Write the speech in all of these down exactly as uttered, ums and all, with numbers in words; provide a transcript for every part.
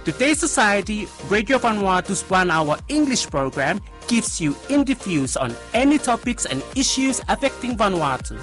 Today's Society, Radio Vanuatu's one-hour English program gives you in-depth views on any topics and issues affecting Vanuatu.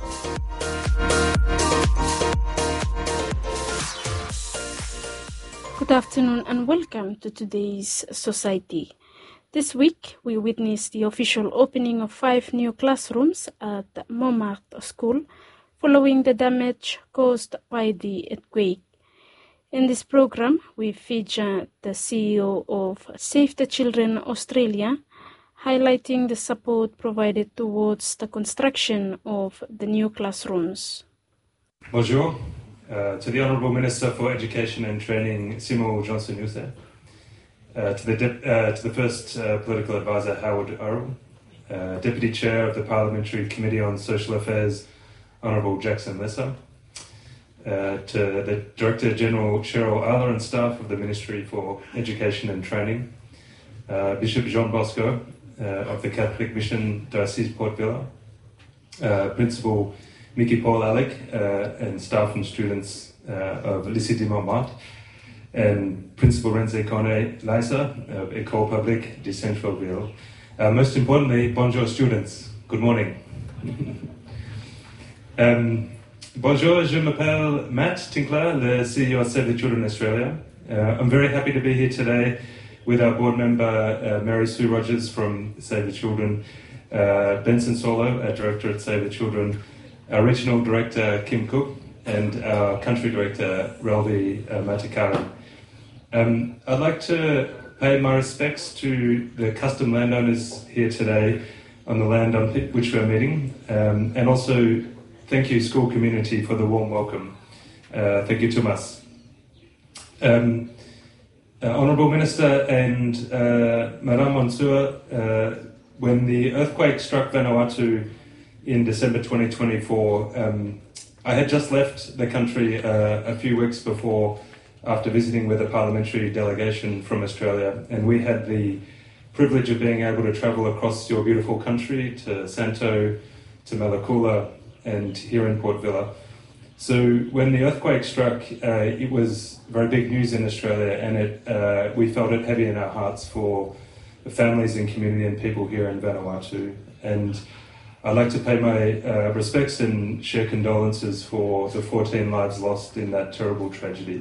Good afternoon and welcome to today's Society. This week, we witnessed the official opening of five new classrooms at Montmartre School following the damage caused by the earthquake. In this program, we feature the C E O of Save the Children Australia, highlighting the support provided towards the construction of the new classrooms. Bonjour. Uh, to the Honourable Minister for Education and Training, Simo Johnson-Yousef, uh, to the de- uh, to the First uh, Political Advisor, Howard Arrow, uh, Deputy Chair of the Parliamentary Committee on Social Affairs, Honourable Jackson Lesser, uh, to the Director General Cheryl Arler and staff of the Ministry for Education and Training, uh, Bishop Jean Bosco uh, of the Catholic Mission Diocese Port Vila, uh, Principal Mickey Paul Alec uh, and staff and students uh, of Lycée de Montmartre, and Principal Renze Kone Lysa of École Publique de Centreville. Uh, most importantly, bonjour students. Good morning. um, bonjour, je m'appelle Matt Tinkler, le C E O of Save the Children Australia. Uh, I'm very happy to be here today with our board member uh, Mary Sue Rogers from Save the Children, uh, Benson Solo, our director at Save the Children, our Regional Director, Kim Cook, and our Country Director, Ralvi uh, Matikari. Um, I'd like to pay my respects to the custom landowners here today on the land on which we're meeting, um, and also thank you, school community, for the warm welcome. Uh, thank you, Tomas. Um, uh, Honourable Minister and uh, Madame Mansour, uh, when the earthquake struck Vanuatu in December twenty twenty-four, um, I had just left the country uh, a few weeks before, after visiting with a parliamentary delegation from Australia, and we had the privilege of being able to travel across your beautiful country to Santo, to Malakula, and here in Port Vila. So when the earthquake struck, uh, it was very big news in Australia, and it uh, we felt it heavy in our hearts for the families and community and people here in Vanuatu. And I'd like to pay my uh, respects and share condolences for the fourteen lives lost in that terrible tragedy.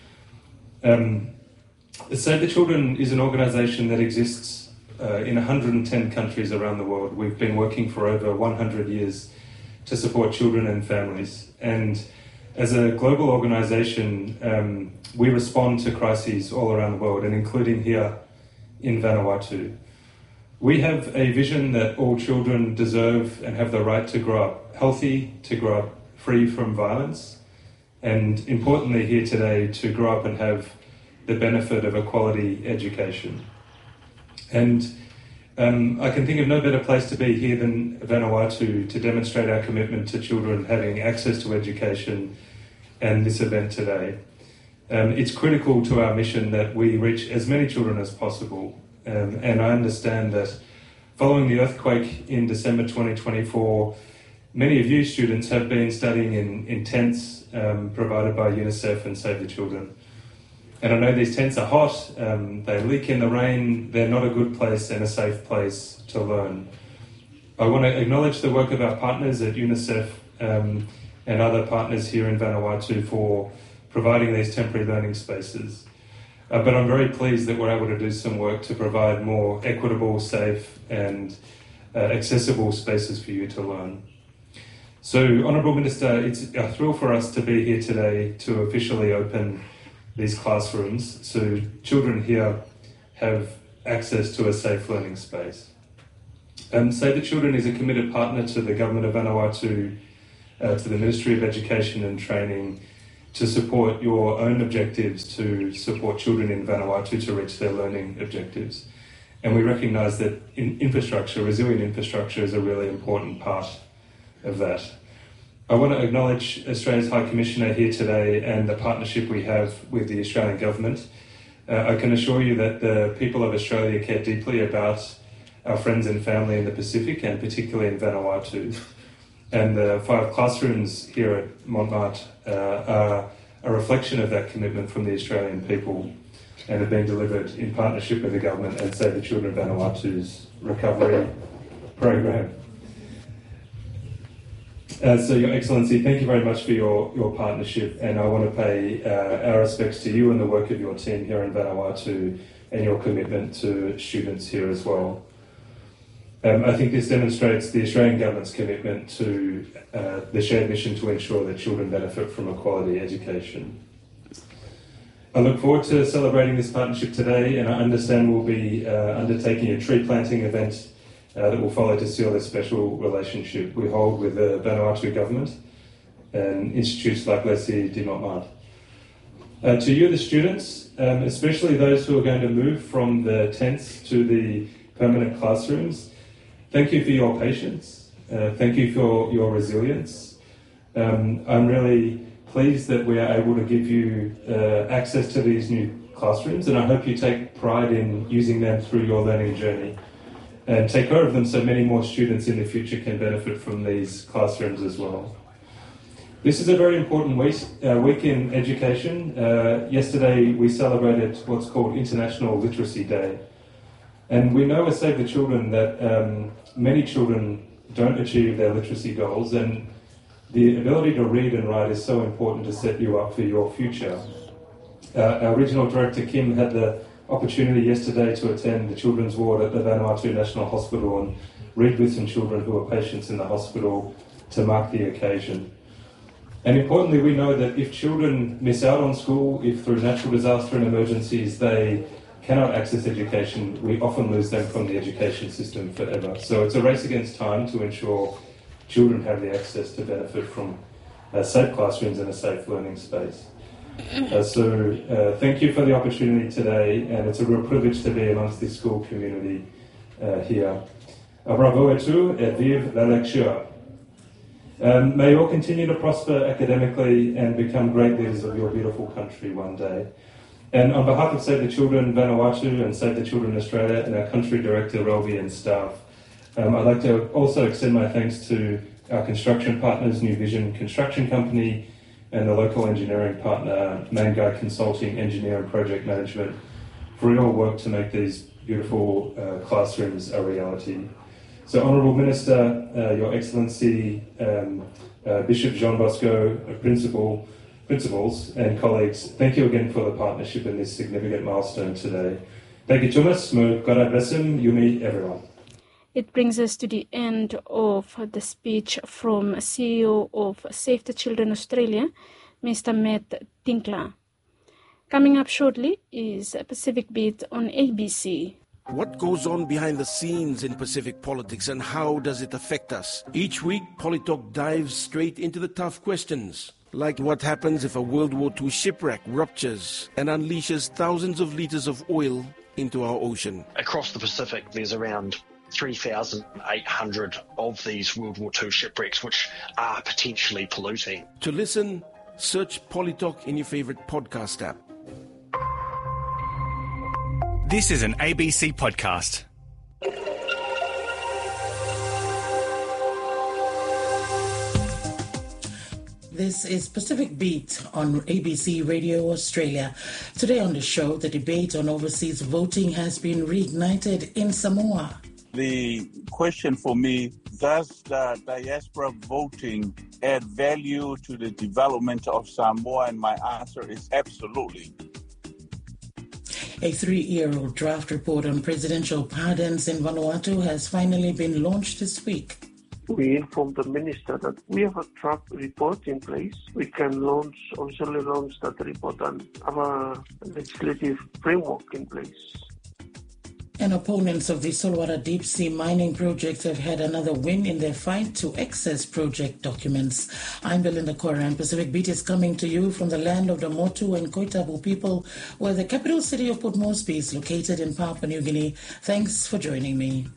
Um, Save the Children is an organisation that exists uh, in one hundred ten countries around the world. We've been working for over one hundred years to support children and families. And as a global organisation, um, we respond to crises all around the world, and including here in Vanuatu. We have a vision that all children deserve and have the right to grow up healthy, to grow up free from violence, and importantly here today, to grow up and have the benefit of a quality education. And um, I can think of no better place to be here than Vanuatu to demonstrate our commitment to children having access to education and this event today. Um, it's critical to our mission that we reach as many children as possible. Um, and I understand that following the earthquake in December twenty twenty-four, many of you students have been studying in, in tents um, provided by UNICEF and Save the Children. And I know these tents are hot, um, they leak in the rain, they're not a good place and a safe place to learn. I want to acknowledge the work of our partners at UNICEF um, and other partners here in Vanuatu for providing these temporary learning spaces. Uh, but I'm very pleased that we're able to do some work to provide more equitable, safe and uh, accessible spaces for you to learn. So, Honourable Minister, it's a thrill for us to be here today to officially open these classrooms so children here have access to a safe learning space. Um, Save the Children is a committed partner to the Government of Vanuatu, uh, to the Ministry of Education and Training, to support your own objectives to support children in Vanuatu to reach their learning objectives. And we recognise that in infrastructure, resilient infrastructure, is a really important part of that. I want to acknowledge Australia's High Commissioner here today and the partnership we have with the Australian Government. Uh, I can assure you that the people of Australia care deeply about our friends and family in the Pacific, and particularly in Vanuatu. And the five classrooms here at Montmartre uh, are a reflection of that commitment from the Australian people. and have been delivered in partnership with the government and Save the Children Vanuatu's recovery program. Uh, so, Your Excellency, thank you very much for your, your partnership, and I want to pay uh, our respects to you and the work of your team here in Vanuatu and your commitment to students here as well. Um, I think this demonstrates the Australian Government's commitment to uh, the shared mission to ensure that children benefit from a quality education. I look forward to celebrating this partnership today, and I understand we'll be uh, undertaking a tree planting event uh, that will follow to seal this special relationship we hold with the Vanuatu government and institutes like Leslie de Montmartre. Uh, to you, the students, um, especially those who are going to move from the tents to the permanent classrooms, thank you for your patience. Uh, thank you for your resilience. Um, I'm really pleased that we are able to give you uh, access to these new classrooms, and I hope you take pride in using them through your learning journey and take care of them so many more students in the future can benefit from these classrooms as well. This is a very important week, uh, week in education. Uh, yesterday we celebrated what's called International Literacy Day. And we know with Save the Children that um, many children don't achieve their literacy goals, and the ability to read and write is so important to set you up for your future. Uh, our Regional Director Kim had the opportunity yesterday to attend the children's ward at the Vanuatu National Hospital and read with some children who are patients in the hospital to mark the occasion. And importantly, we know that if children miss out on school, if through natural disaster and emergencies they cannot access education, we often lose them from the education system forever. So it's a race against time to ensure children have the access to benefit from uh, safe classrooms and a safe learning space. Uh, so uh, thank you for the opportunity today, and it's a real privilege to be amongst this school community uh, here. Uh, bravo et tout, et vive la lecture. Um, may you all continue to prosper academically and become great leaders of your beautiful country one day. And on behalf of Save the Children Vanuatu and Save the Children Australia and our country director, Relvi, and staff, um, I'd like to also extend my thanks to our construction partners, New Vision Construction Company, and the local engineering partner, Mangai Consulting Engineer and Project Management, for your work to make these beautiful uh, classrooms a reality. So, Honourable Minister, uh, Your Excellency, um, uh, Bishop Jean Bosco, uh, Principal, Principals and colleagues, thank you again for the partnership in this significant milestone today. Thank you, Thomas. God bless him. You meet everyone. It brings us to the end of the speech from C E O of Save the Children Australia, Mister Matt Tinkler. Coming up shortly is Pacific Beat on A B C. What goes on behind the scenes in Pacific politics and how does it affect us? Each week, Polytalk dives straight into the tough questions, like what happens if a World War Two shipwreck ruptures and unleashes thousands of liters of oil into our ocean. Across the Pacific, there's around three thousand eight hundred of these World War Two shipwrecks which are potentially polluting. To listen, search Polytalk in your favorite podcast app. This is an A B C podcast. This is Pacific Beat on A B C Radio Australia. Today on the show, the debate on overseas voting has been reignited in Samoa. The question for me, does the diaspora voting add value to the development of Samoa? And my answer is absolutely. A three-year-old draft report on presidential pardons in Vanuatu has finally been launched this week. We informed the minister that we have a draft report in place. We can launch, officially launch that report and have a legislative framework in place. And opponents of the Solwara Deep Sea mining project have had another win in their fight to access project documents. I'm Belinda Cora, and Pacific Beat is coming to you from the land of the Motu and Koitabu people, where the capital city of Port Moresby is located in Papua New Guinea. Thanks for joining me.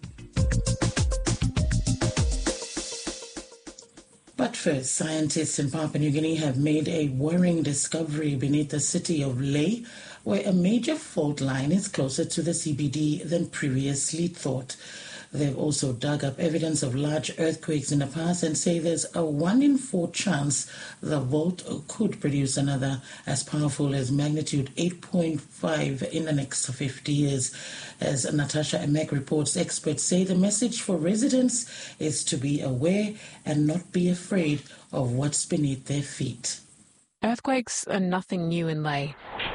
But first, scientists in Papua New Guinea have made a worrying discovery beneath the city of Lae, where a major fault line is closer to the C B D than previously thought. They've also dug up evidence of large earthquakes in the past and say there's a one in four chance the vault could produce another as powerful as magnitude eight point five in the next fifty years. As Natasha Emek reports, experts say the message for residents is to be aware and not be afraid of what's beneath their feet. Earthquakes are nothing new in Lae.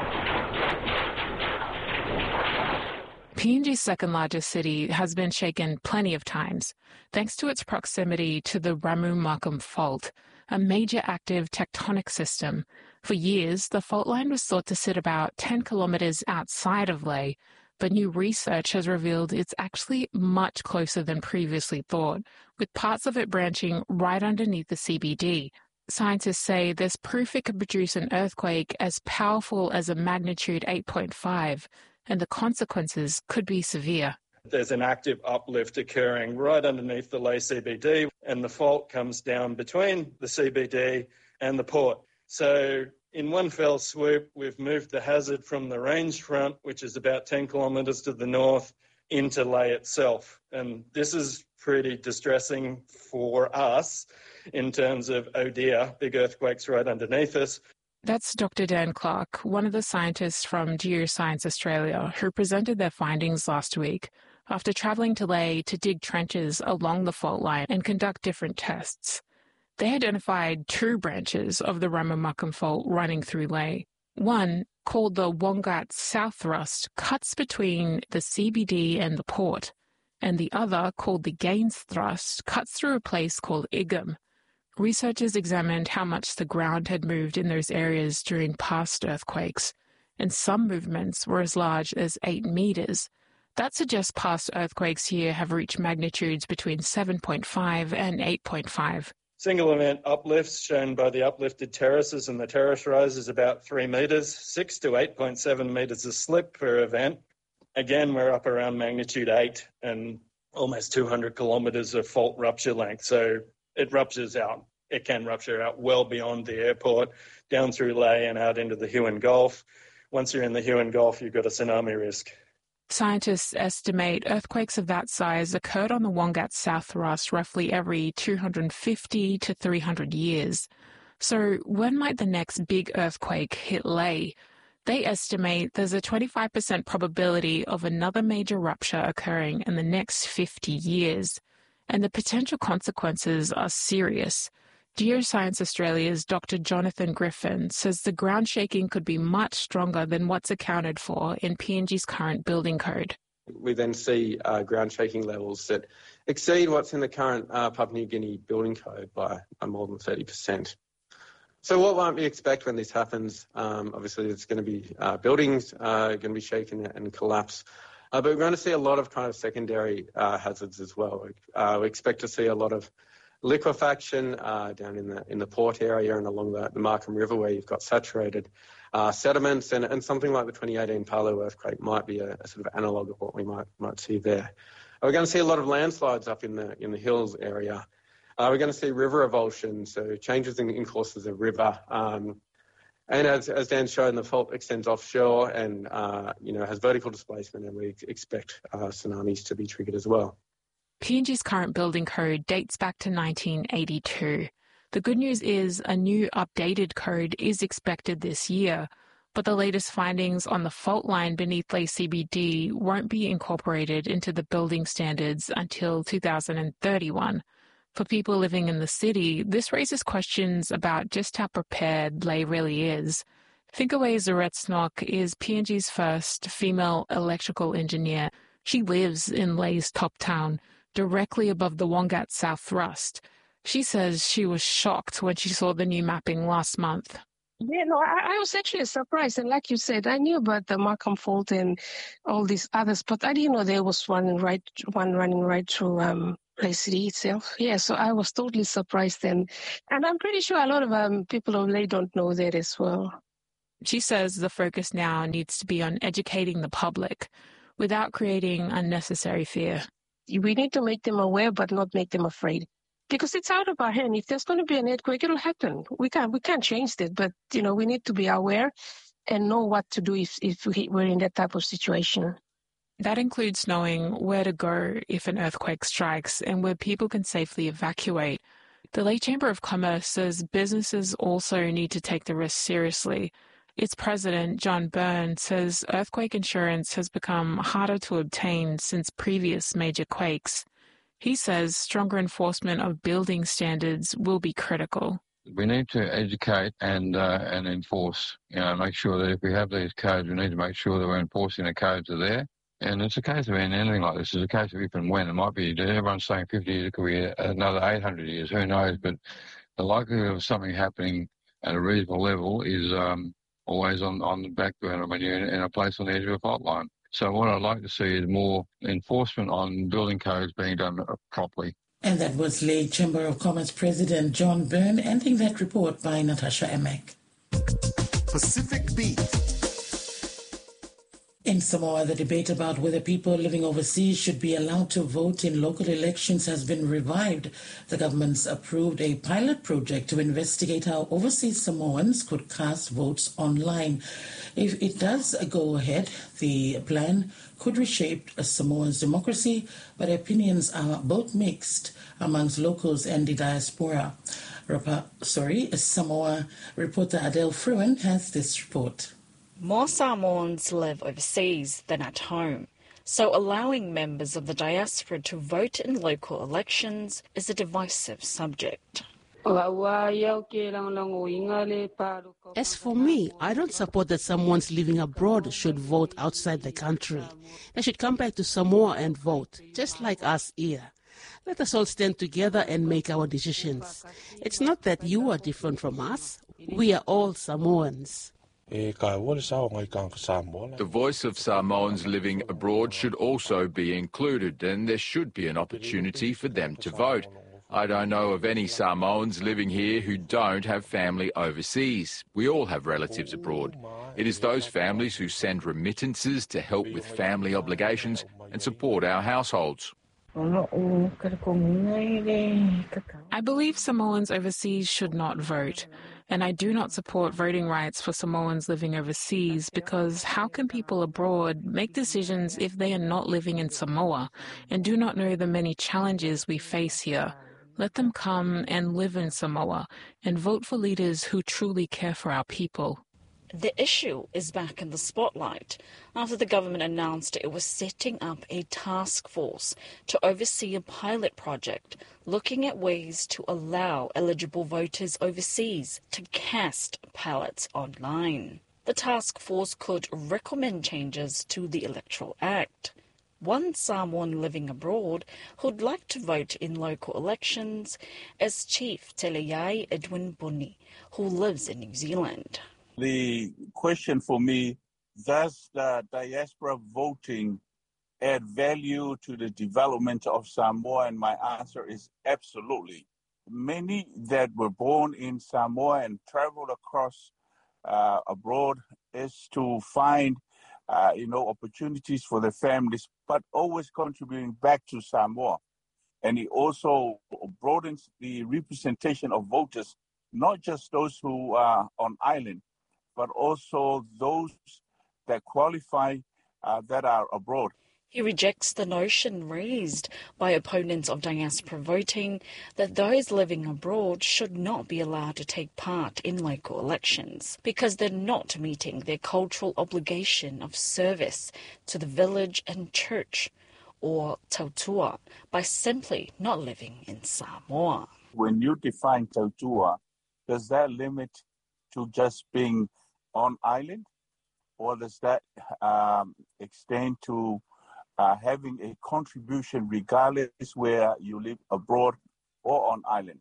P N G's second largest city has been shaken plenty of times, thanks to its proximity to the Ramu-Markham Fault, a major active tectonic system. For years, the fault line was thought to sit about ten kilometres outside of Lae, but new research has revealed it's actually much closer than previously thought, with parts of it branching right underneath the C B D. Scientists say there's proof it could produce an earthquake as powerful as a magnitude eight point five, and the consequences could be severe. There's an active uplift occurring right underneath the Lae C B D, and the fault comes down between the C B D and the port. So in one fell swoop, we've moved the hazard from the range front, which is about ten kilometres to the north, into Lae itself. And this is pretty distressing for us in terms of, oh dear, big earthquakes right underneath us. That's Doctor Dan Clark, one of the scientists from Geoscience Australia, who presented their findings last week after travelling to Lae to dig trenches along the fault line and conduct different tests. They identified two branches of the Ramu-Markham Fault running through Lae. One, called the Wongat South Thrust, cuts between the C B D and the port, and the other, called the Gaines Thrust, cuts through a place called Igum. Researchers examined how much the ground had moved in those areas during past earthquakes, and some movements were as large as eight metres. That suggests past earthquakes here have reached magnitudes between seven point five and eight point five. Single event uplifts shown by the uplifted terraces and the terrace rise is about three metres, six to eight point seven metres of slip per event. Again, we're up around magnitude eight and almost two hundred kilometres of fault rupture length. So it ruptures out. It can rupture out well beyond the airport, down through Lae and out into the Huon Gulf. Once you're in the Huon Gulf, you've got a tsunami risk. Scientists estimate earthquakes of that size occurred on the Wongat South Thrust roughly every two hundred fifty to three hundred years. So when might the next big earthquake hit Lae? They estimate there's a twenty-five percent probability of another major rupture occurring in the next fifty years. And the potential consequences are serious. Geoscience Australia's Doctor Jonathan Griffin says the ground shaking could be much stronger than what's accounted for in P N G's current building code. We then see uh, ground shaking levels that exceed what's in the current uh, Papua New Guinea building code by uh, more than thirty percent. So what might we expect when this happens? Um, obviously, there's going to be uh, buildings uh, going to be shaken and collapse. Uh, but we're going to see a lot of kind of secondary uh, hazards as well. Uh, we expect to see a lot of liquefaction uh, down in the in the port area and along the, the Markham River, where you've got saturated uh, sediments, and, and something like the twenty eighteen Palu earthquake might be a, a sort of analogue of what we might might see there. We're going to see a lot of landslides up in the in the hills area. Uh, we're going to see river avulsion, so changes in, in courses of river. Um, And as, as Dan showed, the fault extends offshore and, uh, you know, has vertical displacement, and we expect uh, tsunamis to be triggered as well. P N G's current building code dates back to nineteen eighty-two. The good news is a new updated code is expected this year, but the latest findings on the fault line beneath Lae C B D won't be incorporated into the building standards until two thousand thirty-one. For people living in the city, this raises questions about just how prepared Lae really is. Thinkaway Zaretsnok is P N G's first female electrical engineer. She lives in Lae's top town, directly above the Wongat South Thrust. She says she was shocked when she saw the new mapping last month. Yeah, no, I, I was actually surprised. And like you said, I knew about the Markham Fault and all these others, but I didn't know there was one right, one running right through um, Lae City itself. Yeah, so I was totally surprised. And, and I'm pretty sure a lot of um, people of Lae don't know that as well. She says the focus now needs to be on educating the public without creating unnecessary fear. We need to make them aware, but not make them afraid. Because it's out of our hand. If there's going to be an earthquake, it'll happen. We can't, we can't change that, but, you know, we need to be aware and know what to do if, if we're in that type of situation. That includes knowing where to go if an earthquake strikes and where people can safely evacuate. The Lae Chamber of Commerce says businesses also need to take the risk seriously. Its president, John Byrne, says earthquake insurance has become harder to obtain since previous major quakes. He says stronger enforcement of building standards will be critical. We need to educate and uh, and enforce, you know, make sure that if we have these codes, we need to make sure that we're enforcing the codes are there. And it's a case of anything like this. It's a case of if and when. It might be, everyone's saying fifty years, it could be another eight hundred years, who knows. But the likelihood of something happening at a reasonable level is um, always on, on the back burner when you're in, in a place on the edge of a fault line. So what I'd like to see is more enforcement on building codes being done properly. And that was Lae Chamber of Commerce President John Byrne, ending that report by Natasha Emek. Pacific Beat. In Samoa, the debate about whether people living overseas should be allowed to vote in local elections has been revived. The government's approved a pilot project to investigate how overseas Samoans could cast votes online. If it does go ahead, the plan could reshape Samoa's democracy, but opinions are both mixed amongst locals and the diaspora. Rapa, sorry, Samoa reporter Adele Fruin has this report. More Samoans live overseas than at home, so allowing members of the diaspora to vote in local elections is a divisive subject. As for me, I don't support that Samoans living abroad should vote outside the country. They should come back to Samoa and vote, just like us here. Let us all stand together and make our decisions. It's not that you are different from us. We are all Samoans. The voice of Samoans living abroad should also be included, and there should be an opportunity for them to vote. I don't know of any Samoans living here who don't have family overseas. We all have relatives abroad. It is those families who send remittances to help with family obligations and support our households. I believe Samoans overseas should not vote. And I do not support voting rights for Samoans living overseas because how can people abroad make decisions if they are not living in Samoa and do not know the many challenges we face here? Let them come and live in Samoa and vote for leaders who truly care for our people. The issue is back in the spotlight after the government announced it was setting up a task force to oversee a pilot project looking at ways to allow eligible voters overseas to cast ballots online. The task force could recommend changes to the Electoral Act. One Samoan living abroad who'd like to vote in local elections is Chief Teleyai Edwin Buni, who lives in New Zealand. The question for me, does the diaspora voting add value to the development of Samoa? And my answer is absolutely. Many that were born in Samoa and traveled across uh, abroad is to find, uh, you know, opportunities for their families, but always contributing back to Samoa. And it also broadens the representation of voters, not just those who are on island, but also those that qualify uh, that are abroad. He rejects the notion raised by opponents of diaspora voting that those living abroad should not be allowed to take part in local elections because they're not meeting their cultural obligation of service to the village and church, or tautua, by simply not living in Samoa. When you define tautua, does that limit to just being on island, or does that um, extend to uh, having a contribution regardless where you live abroad or on island?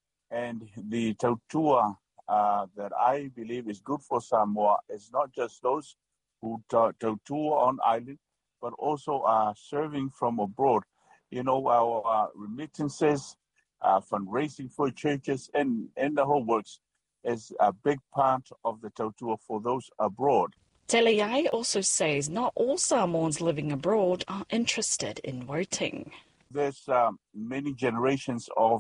And the tautua uh, that I believe is good for Samoa is not just those who ta- tautua on island, but also are serving from abroad. You know, our uh, remittances, uh, fundraising for churches, and, and the whole works is a big part of the tautua for those abroad. Teleyai also says not all Samoans living abroad are interested in voting. There's um, many generations of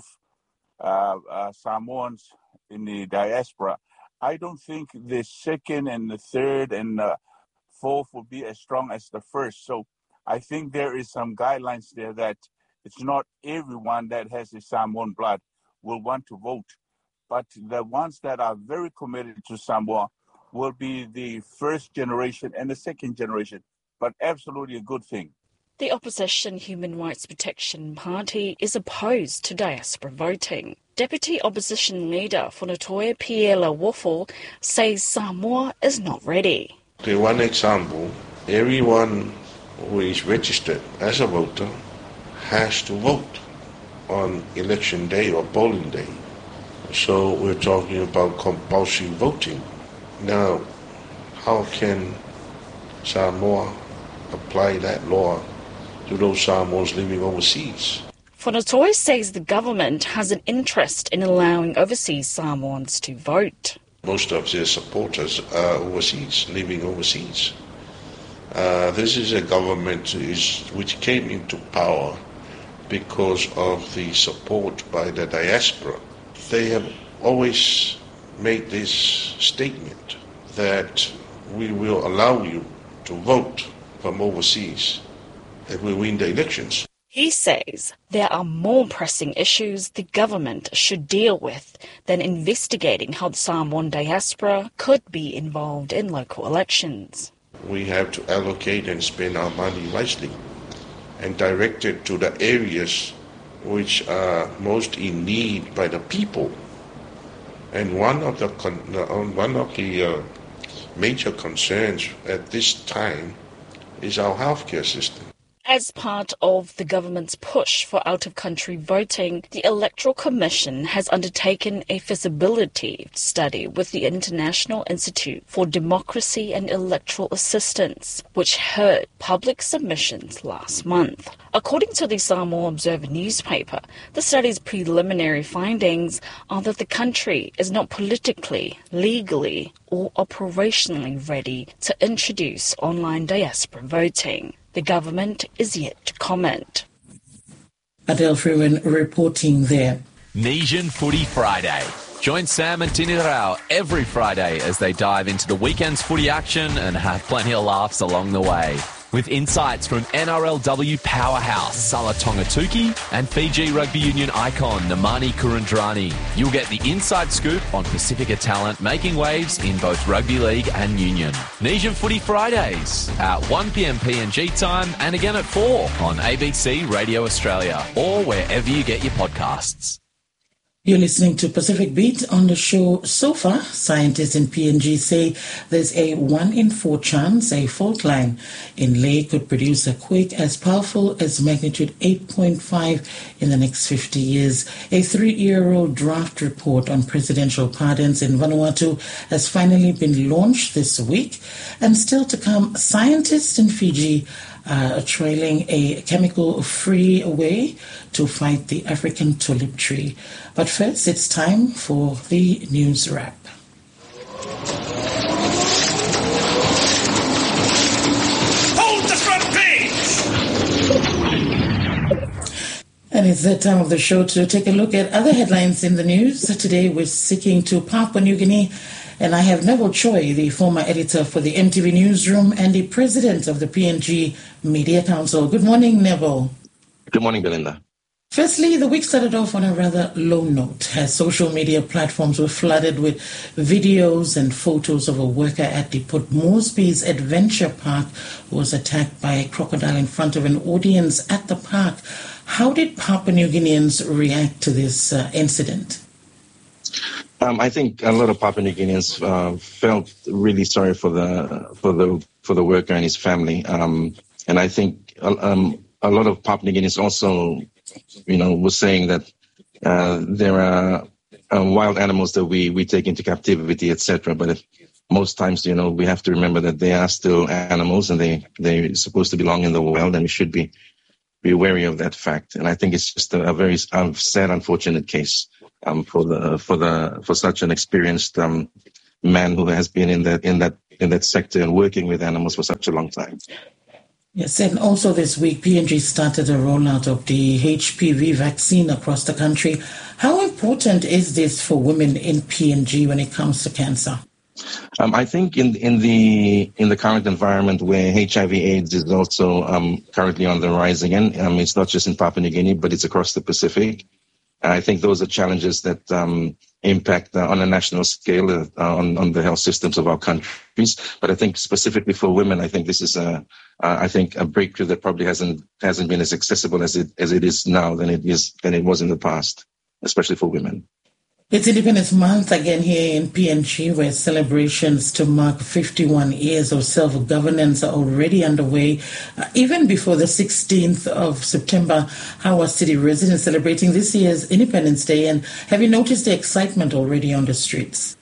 uh, uh, Samoans in the diaspora. I don't think the second and the third and the fourth will be as strong as the first. So I think there is some guidelines there that it's not everyone that has a Samoan blood will want to vote, but the ones that are very committed to Samoa will be the first generation and the second generation, but absolutely a good thing. The opposition Human Rights Protection Party is opposed to diaspora voting. Deputy Opposition Leader Fonotoe Piela Wofo says Samoa is not ready. Okay, one example, everyone who is registered as a voter has to vote on election day or polling day. So we're talking about compulsory voting. Now, how can Samoa apply that law to those Samoans living overseas? Fonotoe says the government has an interest in allowing overseas Samoans to vote. Most of their supporters are overseas, living overseas. Uh, this is a government is, which came into power because of the support by the diaspora. They have always made this statement that we will allow you to vote from overseas if we win the elections. He says there are more pressing issues the government should deal with than investigating how the Samoan diaspora could be involved in local elections. We have to allocate and spend our money wisely and direct it to the areas which are most in need by the people. And one of the con- one of the uh, major concerns at this time is our healthcare system. As part of the government's push for out-of-country voting, the Electoral Commission has undertaken a feasibility study with the International Institute for Democracy and Electoral Assistance, which heard public submissions last month. According to the Samoa Observer newspaper, the study's preliminary findings are that the country is not politically, legally, or operationally ready to introduce online diaspora voting. The government is yet to comment. Adele Freeman reporting there. Nesian Footy Friday. Join Sam and Tini Rao every Friday as they dive into the weekend's footy action and have plenty of laughs along the way. With insights from N R L W powerhouse Sala Tongatuki and Fiji rugby union icon Namani Kurandrani. You'll get the inside scoop on Pacifica talent making waves in both rugby league and union. Nesian Footy Fridays at one p.m. P N G time and again at four on A B C Radio Australia or wherever you get your podcasts. You're listening to Pacific Beat. On the show so far, scientists in P N G say there's a one in four chance a fault line in Lae could produce a quake as powerful as magnitude eight point five in the next fifty years. A three-year-old draft report on presidential pardons in Vanuatu has finally been launched this week. And still to come, scientists in Fiji Uh, trailing a chemical-free way to fight the African tulip tree. But first, it's time for the news wrap. Hold the front page! And it's that time of the show to take a look at other headlines in the news. Today, we're sticking to Papua New Guinea. And I have Neville Choi, the former editor for the M T V Newsroom and the president of the P N G Media Council. Good morning, Neville. Good morning, Belinda. Firstly, the week started off on a rather low note as social media platforms were flooded with videos and photos of a worker at the Port Moresby's Adventure Park who was attacked by a crocodile in front of an audience at the park. How did Papua New Guineans react to this uh, incident? Um, I think a lot of Papua New Guineans uh, felt really sorry for the for the for the worker and his family, um, and I think um, a lot of Papua New Guineans also, you know, were saying that uh, there are uh, wild animals that we, we take into captivity, et cetera. But if, most times, you know, we have to remember that they are still animals and they they're supposed to belong in the wild, and we should be be wary of that fact. And I think it's just a, a very um, sad, unfortunate case. Um, for the for the for such an experienced um, man who has been in that in that in that sector and working with animals for such a long time. Yes, and also this week, P N G started a rollout of the H P V vaccine across the country. How important is this for women in P N G when it comes to cancer? Um, I think in in the in the current environment where H I V/AIDS is also um, currently on the rise again, um, it's not just in Papua New Guinea, but it's across the Pacific. I think those are challenges that um, impact uh, on a national scale uh, on on the health systems of our countries. But I think specifically for women, I think this is a uh, I think a breakthrough that probably hasn't hasn't been as accessible as it as it is now than it is than it was in the past, especially for women. It's Independence Month again here in P N G, where celebrations to mark fifty-one years of self-governance are already underway. Uh, even before the sixteenth of September, how are city residents celebrating this year's Independence Day? And have you noticed the excitement already on the streets?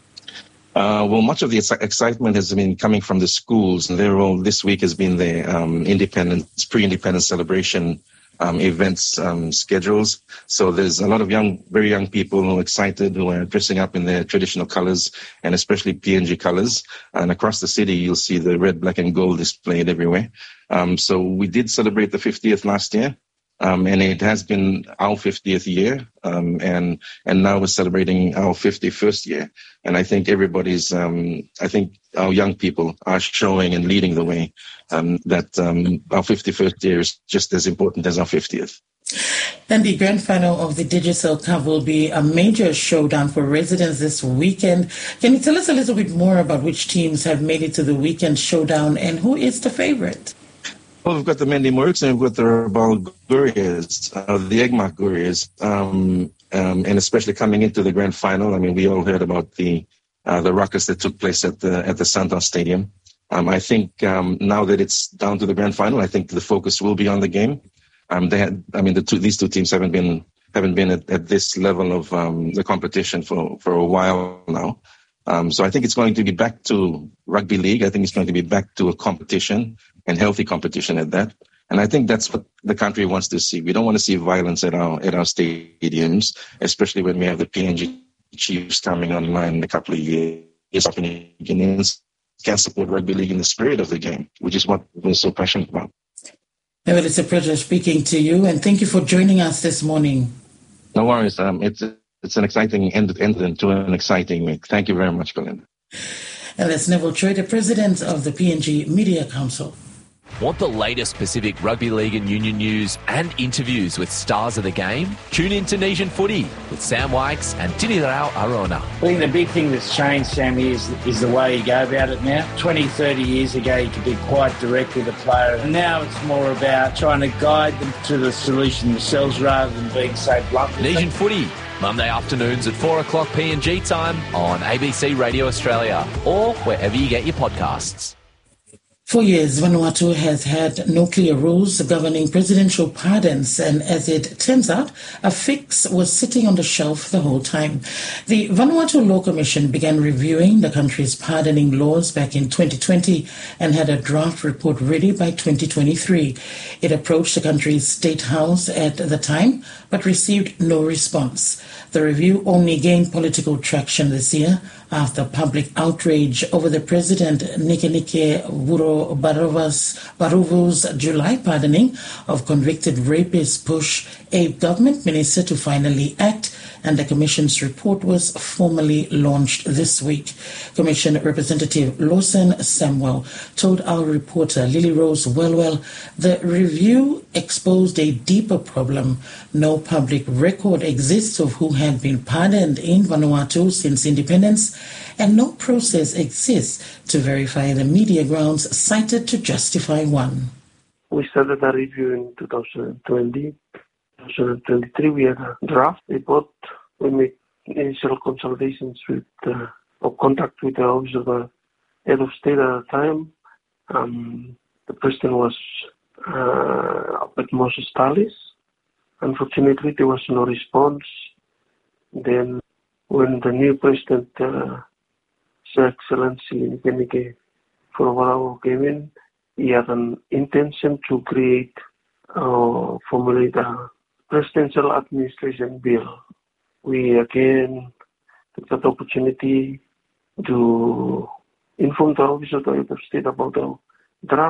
Uh, well, much of the ex- excitement has been coming from the schools, and their role this week has been the um, independence, pre-independence celebration Um, events um, schedules. So there's a lot of young, very young people who are excited, who are dressing up in their traditional colors, and especially P N G colors. And across the city, you'll see the red, black, and gold displayed everywhere. Um, so we did celebrate the fiftieth last year, um, and it has been our fiftieth year, um, and and now we're celebrating our fifty-first year. And I think everybody's, um, I think our young people are showing and leading the way. Um, that um, our fifty-first year is just as important as our fiftieth. And the grand final of the Digicel Cup will be a major showdown for residents this weekend. Can you tell us a little bit more about which teams have made it to the weekend showdown and who is the favorite? Well, we've got the Mendy Mercs and we've got the Rabaul Gurias, uh, the Egmark Gurias, um, um, and especially coming into the grand final. I mean, we all heard about the uh, the ruckus that took place at the at the Santos Stadium. Um, I think um, now that it's down to the grand final, I think the focus will be on the game. Um, they had, I mean, the two, these two teams haven't been haven't been at, at this level of um, the competition for, for a while now. Um, so I think it's going to be back to rugby league. I think it's going to be back to a competition and healthy competition at that. And I think that's what the country wants to see. We don't want to see violence at our at our stadiums, especially when we have the P N G Chiefs coming online in a couple of years. Guineans can support rugby league in the spirit of the game, which is what we're so passionate about. Well, it's a pleasure speaking to you, and thank you for joining us this morning. No worries. Um, it's it's an exciting end, end to an exciting week. Thank you very much, Belinda. And that's Neville Choi, the president of the P N G Media Council. Want the latest Pacific Rugby League and Union news and interviews with stars of the game? Tune in to Nation Footy with Sam Wykes and Tinirao Arona. I think the big thing that's changed, Sammy, is, is the way you go about it now. twenty, thirty years ago, you could be quite direct with a player. And now it's more about trying to guide them to the solution themselves rather than being so blunt. Nation Footy, Monday afternoons at four o'clock P N G time on A B C Radio Australia or wherever you get your podcasts. For years, Vanuatu has had no clear rules governing presidential pardons, and as it turns out, a fix was sitting on the shelf the whole time. The Vanuatu Law Commission began reviewing the country's pardoning laws back in twenty twenty and had a draft report ready by twenty twenty-three. It approached the country's State House at the time, but received no response. The review only gained political traction this year after public outrage over the President Nikenike Wuro Baruvu's July pardoning of convicted rapists pushed a government minister to finally act, and the Commission's report was formally launched this week. Commission Representative Lawson Samuel told our reporter Lily Rose Wellwell the review exposed a deeper problem. No public record exists of who had been pardoned in Vanuatu since independence, and no process exists to verify the media grounds cited to justify one. We started a review in two thousand twenty. twenty twenty-three, we had a draft report. We made initial consultations with, uh, or contact with the office of the head of state at the time. Um, the president was uh, Albert Moses Talis. Unfortunately, there was no response. Then, when the new president, uh, His Excellency Nikenike Wuro came in, he had an intention to create, uh, formulate a presidential administration bill. We again took that opportunity to inform the office of the head of state about the draft